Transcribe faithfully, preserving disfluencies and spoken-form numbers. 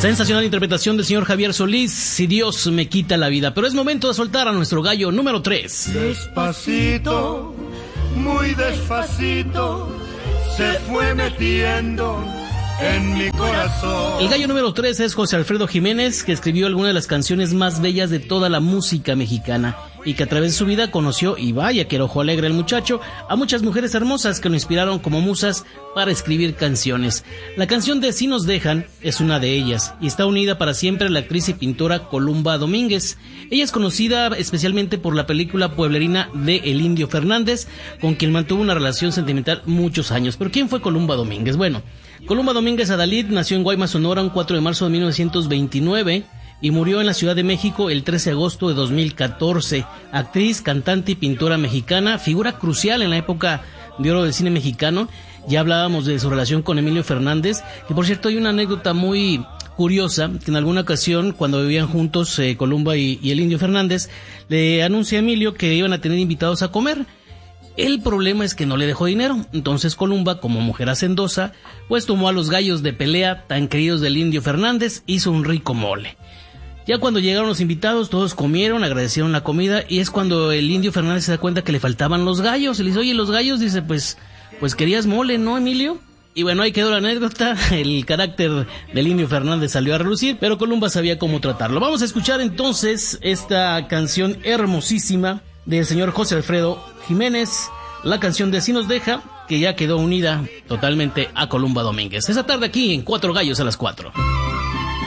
Sensacional interpretación del señor Javier Solís, Si Dios me quita la vida. Pero es momento de soltar a nuestro gallo número tres. Despacito, muy despacito, se fue metiendo en mi corazón. El gallo número tres es José Alfredo Jiménez, que escribió algunas de las canciones más bellas de toda la música mexicana y que a través de su vida conoció, y vaya que era ojo alegre el muchacho, a muchas mujeres hermosas que lo inspiraron como musas para escribir canciones. La canción de Si nos dejan es una de ellas y está unida para siempre a la actriz y pintora Columba Domínguez. Ella es conocida especialmente por la película pueblerina de El Indio Fernández, con quien mantuvo una relación sentimental muchos años. ¿Pero quién fue Columba Domínguez? Bueno, Columba Domínguez Adalid nació en Guaymas, Sonora, un cuatro de marzo de mil novecientos veintinueve y murió en la Ciudad de México el trece de agosto de dos mil catorce. Actriz, cantante y pintora mexicana, figura crucial en la época de oro del cine mexicano. Ya hablábamos de su relación con Emilio Fernández, que por cierto hay una anécdota muy curiosa, que en alguna ocasión, cuando vivían juntos eh, Columba y, y el Indio Fernández, le anuncia a Emilio que iban a tener invitados a comer. El problema es que no le dejó dinero, entonces Columba, como mujer hacendosa, pues tomó a los gallos de pelea tan queridos del Indio Fernández, hizo un rico mole. Ya cuando llegaron los invitados, todos comieron, agradecieron la comida, y es cuando el Indio Fernández se da cuenta que le faltaban los gallos. Y le dice, oye, los gallos, dice, pues, pues querías mole, ¿no, Emilio? Y bueno, ahí quedó la anécdota, el carácter del Indio Fernández salió a relucir, pero Columba sabía cómo tratarlo. Vamos a escuchar entonces esta canción hermosísima del señor José Alfredo Jiménez, la canción de Si nos deja, que ya quedó unida totalmente a Columba Domínguez. Esa tarde aquí en Cuatro Gallos a las Cuatro.